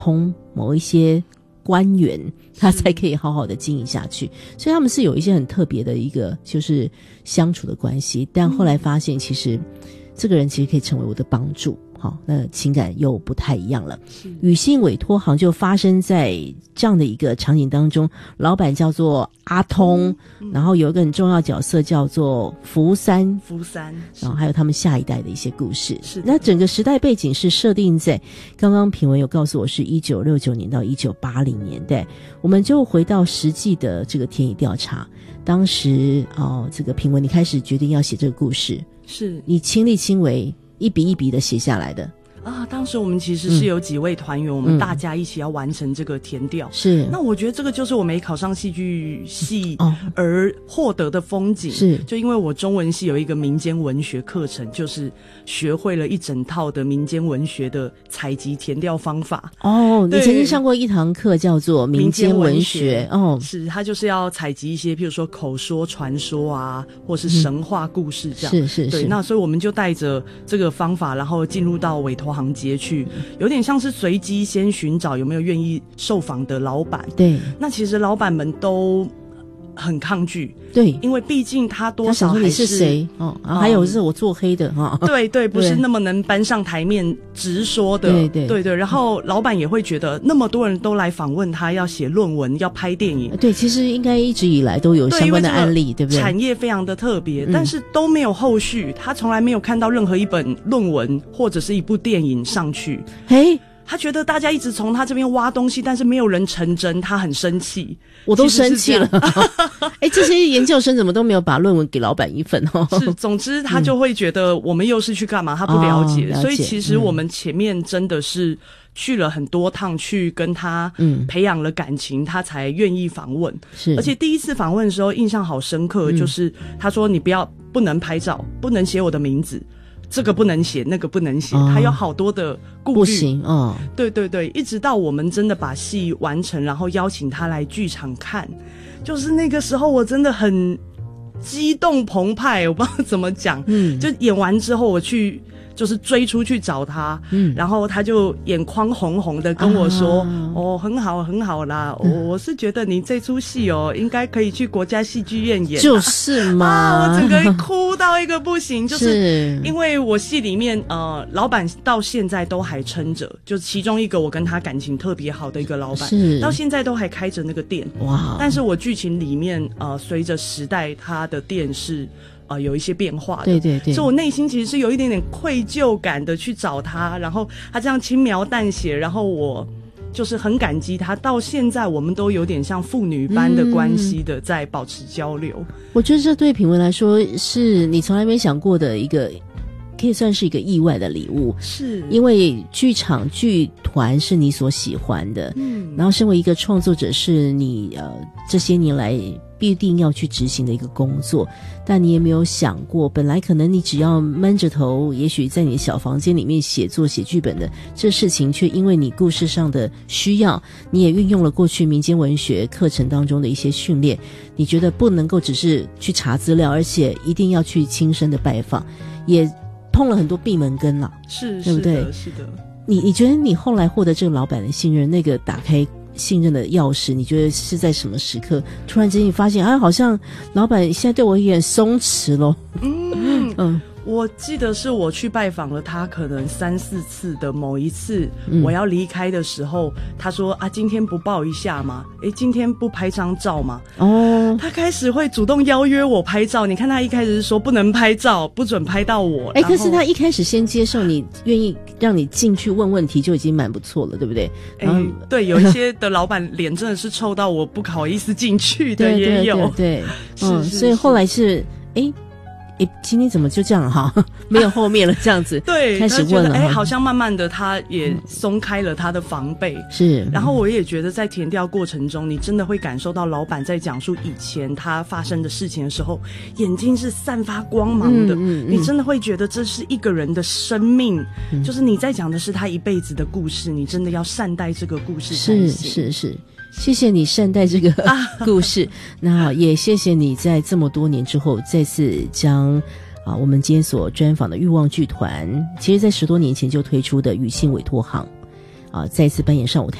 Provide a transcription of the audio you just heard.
通某一些官员，他才可以好好的经营下去。所以他们是有一些很特别的一个就是相处的关系，但后来发现其实这个人其实可以成为我的帮助。好，那情感又不太一样了。语信委托行就发生在这样的一个场景当中，老板叫做阿通，然后有一个很重要角色叫做福三，然后还有他们下一代的一些故事。是，那整个时代背景是设定在刚刚品文有告诉我是1969年到1980年代，我们就回到实际的这个田野调查。当时这个品文你开始决定要写这个故事，是你亲力亲为一笔一笔的写下来的啊。当时我们其实是有几位团员，我们大家一起要完成这个田调。是，那我觉得这个就是我没考上戏剧系而获得的风景。是，就因为我中文系有一个民间文学课程，就是学会了一整套的民间文学的采集田调方法。哦，你曾经上过一堂课叫做民间文学。哦，是，它就是要采集一些譬如说口说传说啊，或是神话故事这样。是，对，那所以我们就带着这个方法，然后进入到委托行街去，有点像是随机先寻找有没有愿意受访的老板。对，那其实老板们都很抗拒。对，因为毕竟他多少还是，他想说你是谁还有是我做黑的对对，不是那么能搬上台面直说的。对，然后老板也会觉得那么多人都来访问他，要写论文，要拍电影。对，其实应该一直以来都有相关的案例，对不对？产业非常的特别，但是都没有后续，他从来没有看到任何一本论文或者是一部电影上去。他觉得大家一直从他这边挖东西，但是没有人成真，他很生气。我都生气了。这些研究生怎么都没有把论文给老板一份是，总之他就会觉得我们又是去干嘛，他不了解。所以其实我们前面真的是去了很多趟，去跟他培养了感情，他才愿意访问。是，而且第一次访问的时候印象好深刻，就是他说你不能拍照，不能写我的名字，这个不能写，那个不能写，他有好多的顾虑。不行对，一直到我们真的把戏完成，然后邀请他来剧场看，就是那个时候我真的很激动澎湃，我不知道怎么讲。就演完之后我去就是追出去找他，然后他就眼眶红红的跟我说，很好很好啦，我是觉得你这出戏应该可以去国家戏剧院演。就是嘛，我整个哭到一个不行。就是因为我戏里面老板到现在都还撑着，就是其中一个我跟他感情特别好的一个老板，到现在都还开着那个店。哇！但是我剧情里面随着时代他的店是有一些变化的。对，所以我内心其实是有一点点愧疚感的去找他，然后他这样轻描淡写，然后我就是很感激他，到现在我们都有点像父女般的关系的在保持交流。我觉得这对品文来说是你从来没想过的一个，可以算是一个意外的礼物。是，因为剧场剧团是你所喜欢的，然后身为一个创作者是你这些年来必定要去执行的一个工作，但你也没有想过，本来可能你只要闷着头，也许在你的小房间里面写剧本的这事情，却因为你故事上的需要，你也运用了过去民间文学课程当中的一些训练，你觉得不能够只是去查资料，而且一定要去亲身的拜访，也碰了很多闭门羹了，是，对不对？是的。你觉得你后来获得这个老板的信任，那个打开信任的钥匙，你觉得是在什么时刻突然之间你发现好像老板现在对我有点松弛咯？我记得是我去拜访了他可能3-4次的某一次，我要离开的时候，他说今天不抱一下吗？今天不拍张照吗？他开始会主动邀约我拍照。你看他一开始是说不能拍照，不准拍到我。可是他一开始先接受你，愿意让你进去问问题就已经蛮不错了，对不对？对，有一些的老板脸真的是臭到我不好意思进去的也有。对，所以后来是今天怎么就这样没有后面了这样子。对，开始问了好像慢慢的他也松开了他的防备。是，然后我也觉得在田调过程中，你真的会感受到老板在讲述以前他发生的事情的时候，眼睛是散发光芒的。你真的会觉得这是一个人的生命，就是你在讲的是他一辈子的故事，你真的要善待这个故事才行。是，谢谢你善待这个故事。那也谢谢你在这么多年之后再次将我们今天所专访的欲望剧团，其实在10多年前就推出的语信委托行再次扮演上舞台。